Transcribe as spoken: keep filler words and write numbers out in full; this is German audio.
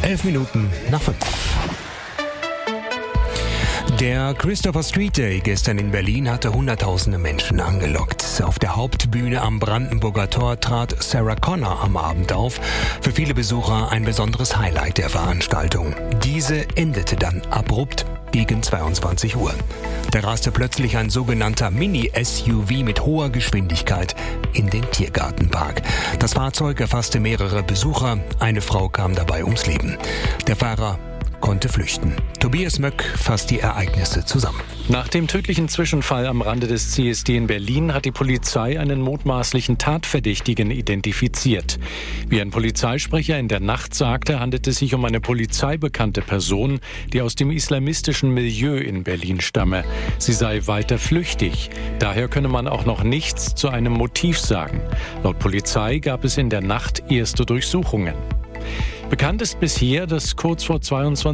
Elf Minuten nach fünf. Der Christopher Street Day gestern in Berlin hatte hunderttausende Menschen angelockt. Auf der Hauptbühne am Brandenburger Tor trat Sarah Connor am Abend auf. Für viele Besucher ein besonderes Highlight der Veranstaltung. Diese endete dann abrupt gegen zweiundzwanzig Uhr. Da raste plötzlich ein sogenannter Mini-S U V mit hoher Geschwindigkeit in den Tiergartenpark. Das Fahrzeug erfasste mehrere Besucher. Eine Frau kam dabei ums Leben. Der Fahrer konnte flüchten. Tobias Möck fasst die Ereignisse zusammen. Nach dem tödlichen Zwischenfall am Rande des C S D in Berlin hat die Polizei einen mutmaßlichen Tatverdächtigen identifiziert. Wie ein Polizeisprecher in der Nacht sagte, handelt es sich um eine polizeibekannte Person, die aus dem islamistischen Milieu in Berlin stamme. Sie sei weiter flüchtig. Daher könne man auch noch nichts zu einem Motiv sagen. Laut Polizei gab es in der Nacht erste Durchsuchungen. Bekannt ist bisher, dass kurz vor zweiundzwanzig